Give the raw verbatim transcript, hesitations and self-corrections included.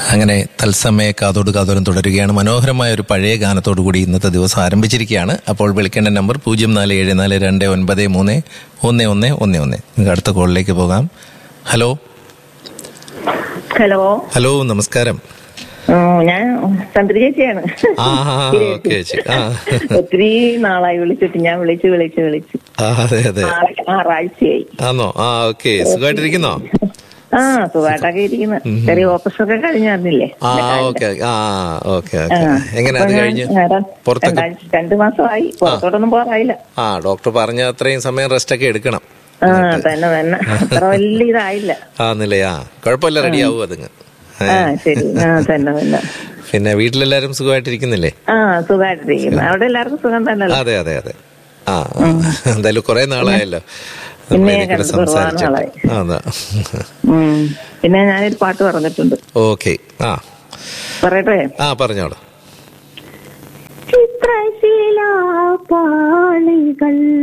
അങ്ങനെ തത്സമയ കാതോട് കാതോരം തുടരുകയാണ്. മനോഹരമായ ഒരു പഴയ ഗാനത്തോടു കൂടി ഇന്നത്തെ ദിവസം ആരംഭിച്ചിരിക്കുകയാണ്. അപ്പോൾ വിളിക്കേണ്ട നമ്പർ പൂജ്യം നാല് ഏഴ് നാല് രണ്ട് ഒൻപത് മൂന്ന് ഒന്ന് ഒന്ന് ഒന്ന് ഒന്ന്. നിങ്ങൾക്ക് അടുത്ത കോളിലേക്ക് പോകാം. ഹലോ ഹലോ ഹലോ നമസ്കാരം. ഞാൻ ചന്ദ്ര ചേച്ചിയാണ്. ഒത്തിരി നാളായി വിളിച്ചിട്ട്, ഞാൻ വിളിച്ച് വിളിച്ച് വിളിച്ച് അതെ അതെ ആറാഴ്ചയായി. ആണോ? ആ ഓക്കെ. സുഖമായിട്ടിരിക്കുന്നോ? ആ സുഖമായിട്ടൊക്കെ ഇരിക്കുന്നു. ചെറിയ ഓഫീസ് ഒക്കെ കഴിഞ്ഞായിരുന്നില്ലേ? രണ്ടു മാസമായി. പുറത്തോട്ടൊന്നും പോറായില്ല. ആ ഡോക്ടർ പറഞ്ഞ അത്രയും സമയം റെസ്റ്റ് ഒക്കെ എടുക്കണം. ആ തന്നെ തന്നെ അത്ര വലിയ ഇതായില്ല. ആന്നില്ലേ? ആ കുഴപ്പമില്ല, റെഡി ആവും അതുങ്ങ്. ആ ശരി. ആ തന്നെ തന്നെ. പിന്നെ വീട്ടിലെല്ലാരും സുഖമായിട്ടിരിക്കുന്നില്ലേ? ആ സുഖമായിട്ടിരിക്കുന്നു. അവിടെ എല്ലാവർക്കും സുഖം തന്നെ? അതെ അതെ അതെ. ആ എന്തായാലും കുറെ നാളായല്ലോ പിന്നെ പിന്നെ ഞാനൊരു പാട്ട് പറഞ്ഞിട്ടുണ്ട്. ഓക്കെ. ആ പറയട്ടെ? ആ പറഞ്ഞോളൂ. ചിത്രശിലാപാളികൾ